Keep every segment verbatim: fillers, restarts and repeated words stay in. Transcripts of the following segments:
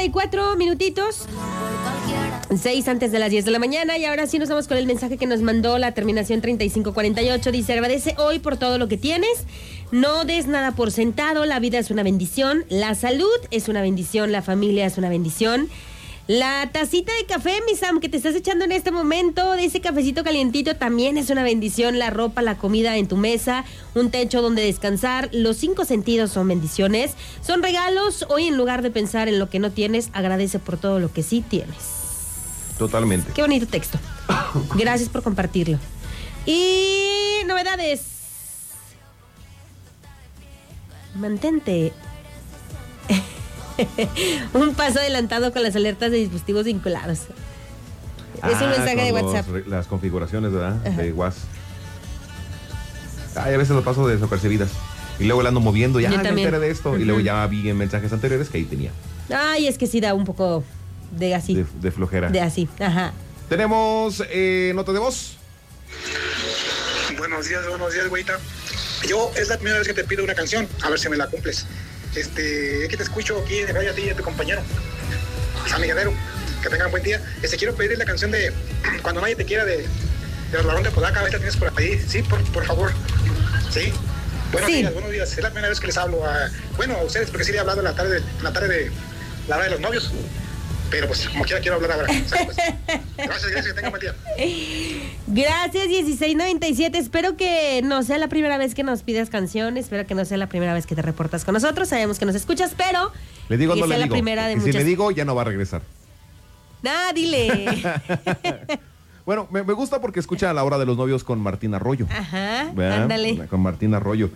y cuatro minutitos. Seis antes de las diez de la mañana. Y ahora sí nos vamos con el mensaje que nos mandó la terminación treinta y cinco cuarenta y ocho. Dice: agradece hoy por todo lo que tienes. No des nada por sentado. La vida es una bendición. La salud es una bendición. La familia es una bendición. La tacita de café, mi Sam, que te estás echando en este momento, de ese cafecito calientito, también es una bendición. La ropa, la comida en tu mesa, un techo donde descansar, los cinco sentidos son bendiciones, son regalos. Hoy, en lugar de pensar en lo que no tienes, agradece por todo lo que sí tienes. Totalmente. Qué bonito texto. Gracias por compartirlo. Y novedades. Mantente un paso adelantado con las alertas de dispositivos vinculados. Ah, es un mensaje de WhatsApp. Los, las configuraciones, ¿verdad? Ajá. De WhatsApp. Ay, a veces lo paso desapercibidas. Y luego la ando moviendo, ya Yo me también. enteré de esto. Uh-huh. Y luego ya vi en mensajes anteriores que ahí tenía. Ay, es que sí da un poco de así. De, de flojera. De así, ajá. Tenemos eh, nota de voz. Buenos días, buenos días, güeyita. Yo, es la primera vez que te pido una canción, a ver si me la cumples. Este, aquí te escucho, aquí de radio a ti y a tu compañero, Sammy Guerrero. Que tengan buen día. Este, quiero pedir la canción de Cuando nadie te quiera, de, de los Barón de Podaca. A ver si la tienes por ahí. Sí, por, por favor. Sí. Buenos Sí. días, buenos días. Es la primera vez que les hablo a, bueno, a ustedes, porque sí le he hablado en la tarde, en la tarde de la hora de los novios. Pero pues, como quiera, quiero hablar ahora. ¿Sale, pues? Gracias, gracias, que tengan buen día. Gracias, dieciséis noventa y siete. Espero que no sea la primera vez que nos pidas canciones. Espero que no sea la primera vez que te reportas con nosotros. Sabemos que nos escuchas, pero Le digo, que no sea le la digo. primera de Y si muchas. le digo, ya no va a regresar. Nah, dile. Bueno, me, me gusta porque escucha a la hora de los novios con Martín Arroyo. Ajá, ¿Verdad? ándale. Con Martín Arroyo.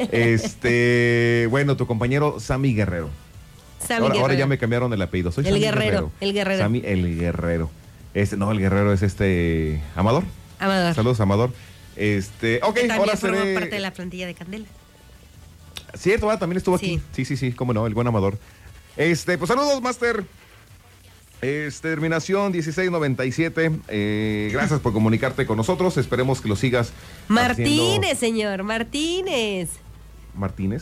Este, bueno, tu compañero Sammy Guerrero. Sammy ahora, ahora Guerrero. ya me cambiaron el apellido. Soy El Sammy Guerrero, el Guerrero. Sammy el Guerrero. Este, no, el Guerrero es este Amador. Amador. Saludos, Amador. Este, ok, Que ahora también forma seré. parte de la plantilla de Candela. Cierto, ah, también estuvo Sí. aquí. Sí, sí, sí, cómo no, el buen Amador. Este, pues saludos, Master. Este, terminación dieciséis noventa y siete. Eh, gracias por comunicarte con nosotros. Esperemos que lo sigas. Martínez, haciendo. señor, Martínez. Martínez.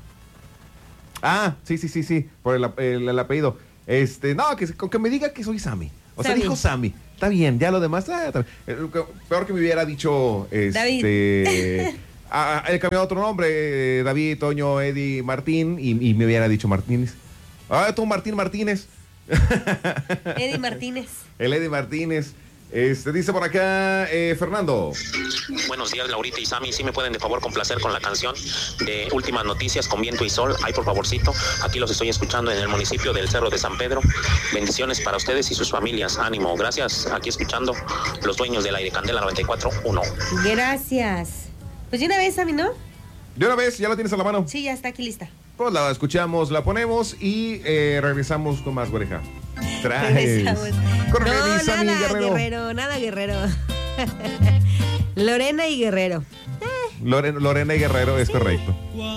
Ah, sí, sí, sí, sí, por el, el- el apellido. Este, no, que, con que me diga que soy Sammy. O sea, Sammy. dijo Sammy. Está bien, ya lo demás. Ah, está bien. Eh, que- Peor que me hubiera dicho. Este. ah, he cambiado otro nombre. eh, David, Toño, Eddie, Martín. Y, y me hubiera dicho Martínez. Ah, tú, Martín Martínez. Eddie Martínez. El Eddie Martínez. Este, dice por acá, eh, Fernando. Buenos días, Laurita y Sammy. Si me pueden de favor complacer con la canción de Últimas Noticias con Viento y Sol. Ay, por favorcito. Aquí los estoy escuchando en el municipio del Cerro de San Pedro. Bendiciones para ustedes y sus familias. Ánimo. Gracias. Aquí escuchando los dueños del aire Candela noventa y cuatro punto uno. Gracias. Pues de una vez, Sammy, ¿no? De una vez, ya la tienes a la mano. Sí, ya está aquí lista. Pues la escuchamos, la ponemos y eh, regresamos con más oreja. Traes. Regresamos. Corre, No, mi Sammy nada, Guerrero. Guerrero, nada Guerrero. Lorena y Guerrero. Lorena, Lorena y Guerrero, es correcto.